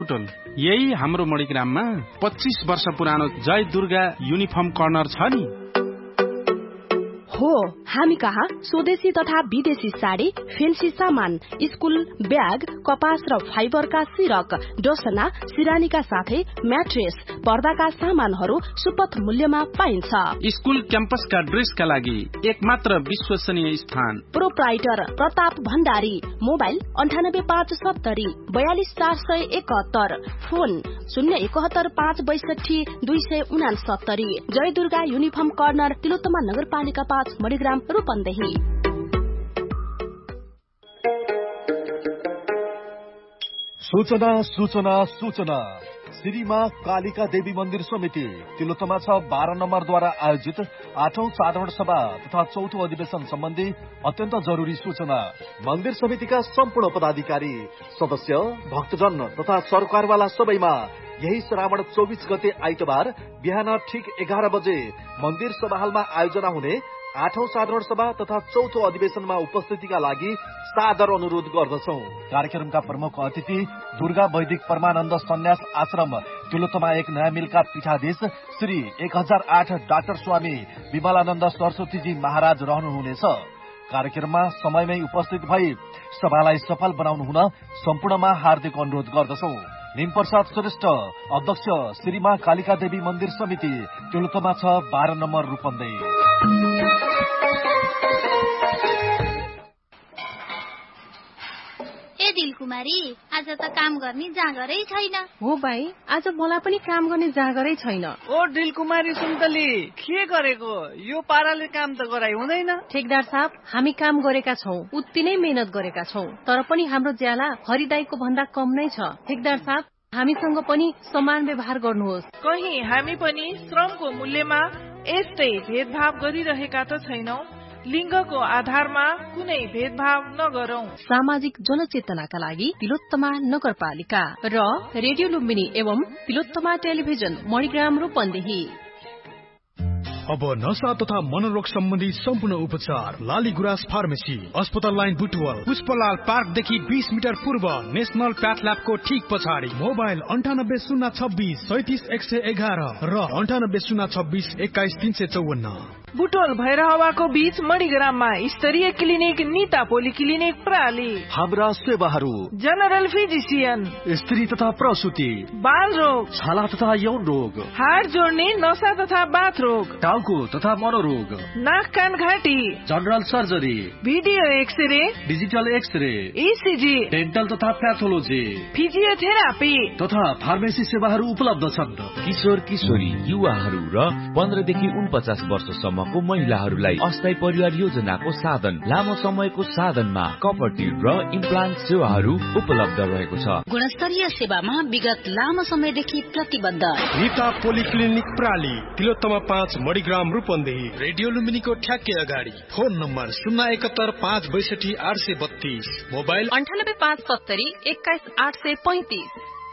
यही हाम्रो मणिग्राममा 25 वर्ष पुरानो जय दुर्गा युनिफर्म कर्नर छ नि। हो, हामी कहाँ स्वदेशी तथा विदेशी साडी, फेन्सी सामान, स्कुल ब्याग, कपास र फाइबरका सिरक, डोसना, सिरानीका साथै म्याट्रेस, पर्दाका सामानहरू सुपथ मूल्यमा पाइन्छ। स्कुल क्याम्पसका ड्रेसका लागि एकमात्र विश्वसनीय स्थान। Proprietor Pratap Bhandari. Mobile 9857 42471, phone 071 562 269। जय दुर्गा युनिफर्म कर्नर, तिलोत्तमा नगरपालिका 5, मणिग्राम, रूपन्देही। सूचना सूचना सूचना। श्री माँ कालिका देवी मन्दिर समिति तिलोत्तमा 12 नम्बरद्वारा आयोजित 8औं साधारण सभा तथा 4थो अधिवेशन सम्बन्धी अत्यन्त जरुरी सूचना। मन्दिर समितिका सम्पूर्ण पदाधिकारी, सदस्य, भक्तजन तथा सरकारवाला सबैमा यही श्रावण 24 गते आइतबार बिहान ठिक 11 बजे मन्दिर सभाहालमा आयोजना हुने 8औं साधारण सभा तथा 4थो अधिवेशनमा उपस्थितिका लागि सादर अनुरोध गर्दछौ। कार्यक्रमका प्रमुख अतिथि दुर्गा वैदिक परमानन्द सन्यास आश्रम तिलोत्तमा 1 नयाँ मिलका पीठाधीश श्री 1008 डाक्टर स्वामी विमलानन्द सरस्वतीजी महाराज रहनुहुनेछ। कार्यक्रममा समयमै उपस्थित भई सभालाई सफल बनाउनु हुन सम्पूर्णमा हार्दिक अनुरोध गर्दछौ। निमप्रसाद श्रेष्ठ, अध्यक्ष, श्री माँ कालिका देवी मन्दिर समिति तिलोत्तमा 12 नम्बर, रूपन्देही। दिलकुमारी, आज त काम गर्ने जाँगरै छैन। हो भाइ, आज मलाई पनि काम गर्ने जाँगरै छैन। ओ दिलकुमारी सुन्तली, के गरेको? यो पाराले काम त गराइ हुँदैन। ठेकदार साहब, हामी काम गरेका छौं, उत्ति नै मेहनत गरेका छौं, तर पनि हाम्रो ज्याला हरिदाईको भन्दा कम नै छ। ठेकदार साहब, हामीसँग पनि समान व्यवहार गर्नुहोस्। कहीं हामी पनि श्रमको मूल्यमा यस्तै भेदभाव गरिरहेका त छैनौं। लिङ्गको आधारमा कुनै भेदभाव नगरौं। सामाजिक जनचेतनाका लागि तिलोत्तमा नगरपालिका र रेडियो लुम्बिनी एवं तिलोत्तमा टेलिभिजन, मणिग्राम, रूपन्देही। अब नशा तथा मनोरोग सम्बन्धी सम्पूर्ण उपचार लाली गुराँस फार्मेसी, अस्पताल लाइन बुटवल, पुष्पलाल पार्कदेखि 20 मिटर पूर्व, नेशनल प्याथ ल्याबको ठीक पछाडि। मोबाइल 98 026 37 111 र 98 026 21 354। बुटोल भैरहवाको बीच मणिग्राममा स्तरीय क्लिनिक निता पोलिक्लिनिक प्राली। हाम्रा सेवाहरू: जनरल फिजिशियन, स्त्री तथा प्रसुति, बाल रोग, छाला तथा यौन रोग, हाड जोड्ने, नशा तथा बाथ रोग, टाउको तथा मनोरोग, नाक कान घाँटी, general surgery, video x-ray, digital x-ray, ECG, dental तथा प्याथोलोजी, फिजियोथेरापी तथा फार्मेसी सेवाहरू उपलब्ध छन्। किशोर किशोरी, युवाहरू र 15 देखि 49 वर्षसम्म महिलाहरूलाई अस्थायी परिवार योजनाको साधन, लामो समयको साधनमा कपर्टी र इम्प्लान्ट सेवाहरू उपलब्ध रहेको छ। गुणस्तरीय सेवामा विगत लामो समयदेखि प्रतिबद्ध निता पोलिक्लिनिक प्राली, तिलोत्तमा 5, मणिग्राम, रूपन्देही। रेडियो लुम्बिनीको ठ्याक्कै अगाडि। Phone number 071 562 832, mobile 98 570 21 835।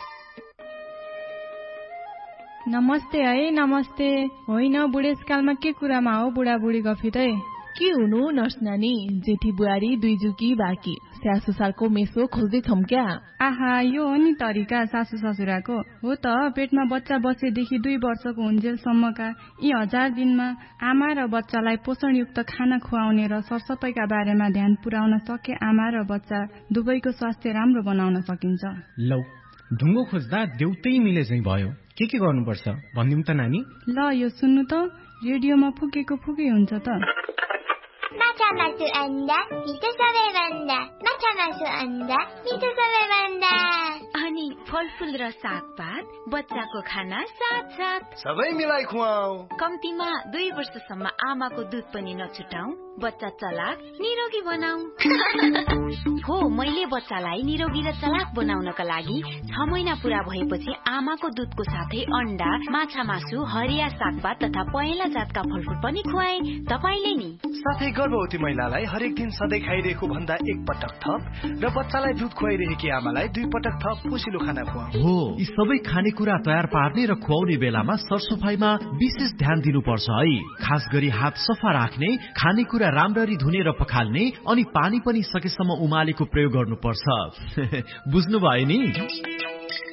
नमस्ते है, नमस्ते। होइन, बुढेसकालमा के कुरामा हो बुढाबुढी गफित है? के हुनु नर्स नानी, जेठी बुहारी दुई जुकी बाँकी, सासु ससुराको मेसो खोज्दै छौं क्या? आहा, यो हो नि तरिका सासु ससुराको। हो त, पेटमा बच्चा बसेदेखि 2 वर्षको हुन्जेलसम्मका यी 1000 दिनमा आमा र बच्चालाई पोषणयुक्त खाना खुवाउने र सरसफाइका बारेमा ध्यान पुर्याउन सके आमा र बच्चा दुवैको स्वास्थ्य राम्रो बनाउन सकिन्छ। लौ, ढुङ्गो खोज्दा देउतै मिले चाहिँ भयो। के गर्नुपर्छ भनिदिउँ त नानी? ल, यो सुन्नु त, रेडियोमा फुकेको फुकै हुन्छ त। माछा मासु अन्डा मिठो सबैभन्दा, माछा मासु अन्डा मिठो सबैभन्दा। अनि फलफुल र सागपात, बच्चाको खाना साथ साथ सबै मिलाई खुवाऊ। कम्तीमा 2 वर्षसम्म आमाको दुध पनि नछुटाऊ, बच्चा चलाक निरोगी बनाऊ। हो, मैले बच्चालाई निरोगी र चलाक बनाउनका लागि 6 महिना पूरा भएपछि आमाको दुधको साथै अन्डा, माछा मासु, हरिया सागपात तथा पहेँला जातका फलफुल पनि खुवाए। तपाईले नि साथै गर्भवती महिलालाई हरेक दिन सधैँ खाइरहेको भन्दा 1 पटक थप र बच्चालाई दुध खुवाइरहेकी आमालाई 2 पटक थप पोसिलो खाना खुवाऊ। हो, यी सबै खानेकुरा तयार पार्ने र खुवाउने बेलामा सरसफाइमा विशेष ध्यान दिनुपर्छ है। खास गरी हात सफा राख्ने, खानेकुरा राम्ररी धुने र पखाल्ने, अनि पानी पनि सकेसम्म उमालेको प्रयोग गर्नुपर्छ। बुझ्नु भयो नि?